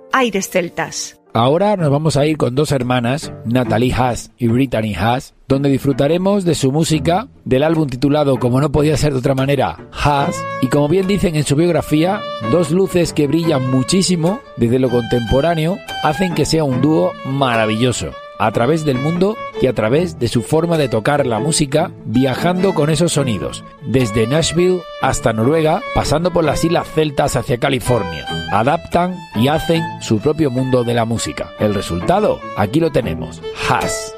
Aires Celtas. Ahora nos vamos a ir con dos hermanas, Natalie Haas y Brittany Haas, donde disfrutaremos de su música, del álbum titulado, como no podía ser de otra manera, Haas, y como bien dicen en su biografía, dos luces que brillan muchísimo desde lo contemporáneo hacen que sea un dúo maravilloso, a través del mundo y a través de su forma de tocar la música, viajando con esos sonidos, desde Nashville hasta Noruega, pasando por las islas celtas hacia California. Adaptan y hacen su propio mundo de la música. El resultado, aquí lo tenemos, Haas.